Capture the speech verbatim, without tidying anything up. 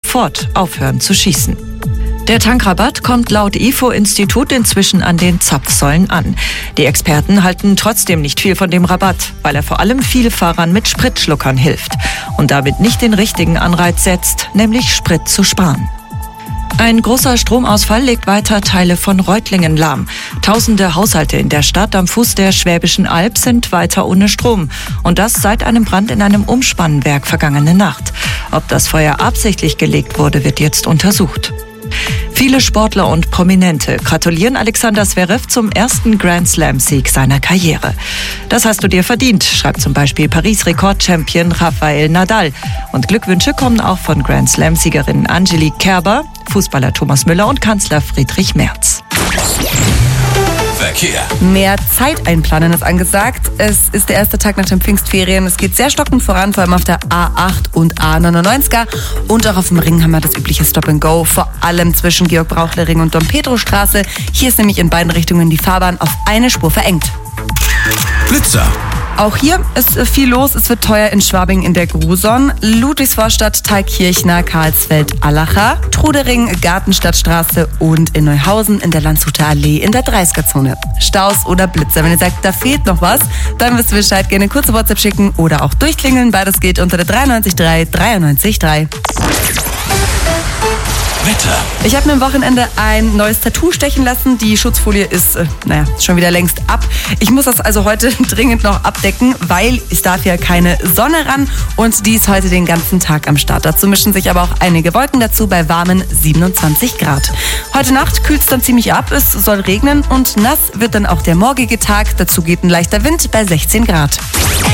sofort aufhören zu schießen. Der Tankrabatt kommt laut I F O-Institut inzwischen an den Zapfsäulen an. Die Experten halten trotzdem nicht viel von dem Rabatt, weil er vor allem Vielfahrern mit Spritschluckern hilft und damit nicht den richtigen Anreiz setzt, nämlich Sprit zu sparen. Ein großer Stromausfall legt weiter Teile von Reutlingen lahm. Tausende Haushalte in der Stadt am Fuß der Schwäbischen Alb sind weiter ohne Strom. Und das seit einem Brand in einem Umspannwerk vergangene Nacht. Ob das Feuer absichtlich gelegt wurde, wird jetzt untersucht. Viele Sportler und Prominente gratulieren Alexander Zverev zum ersten Grand-Slam-Sieg seiner Karriere. Das hast du dir verdient, schreibt zum Beispiel Paris-Rekord-Champion Rafael Nadal. Und Glückwünsche kommen auch von Grand-Slam-Siegerin Angelique Kerber, Fußballer Thomas Müller und Kanzler Friedrich Merz. Verkehr. Mehr Zeit einplanen ist angesagt. Es ist der erste Tag nach den Pfingstferien. Es geht sehr stockend voran, vor allem auf der A acht und A neunundneunziger. Und auch auf dem Ring haben wir das übliche Stop-and-Go, vor allem zwischen Georg-Brauchle-Ring und Dom-Pedro-Straße. Hier ist nämlich in beiden Richtungen die Fahrbahn auf eine Spur verengt. Blitzer. Auch hier ist viel los. Es wird teuer in Schwabing in der Gruson, Ludwigsvorstadt, Thalkirchner, Karlsfeld, Allacher, Trudering, Gartenstadtstraße und in Neuhausen in der Landshuter Allee in der dreißiger-Zone. Staus oder Blitzer. Wenn ihr sagt, da fehlt noch was, dann wisst ihr Bescheid. Gerne kurze WhatsApp schicken oder auch durchklingeln. Beides geht unter der drei neun drei drei neun drei. Wetter. Ich habe mir am Wochenende ein neues Tattoo stechen lassen. Die Schutzfolie ist, äh, naja, schon wieder längst ab. Ich muss das also heute dringend noch abdecken, weil es darf ja keine Sonne ran und die ist heute den ganzen Tag am Start. Dazu mischen sich aber auch einige Wolken dazu bei warmen siebenundzwanzig Grad. Heute Nacht kühlt es dann ziemlich ab, es soll regnen und nass wird dann auch der morgige Tag. Dazu geht ein leichter Wind bei sechzehn Grad.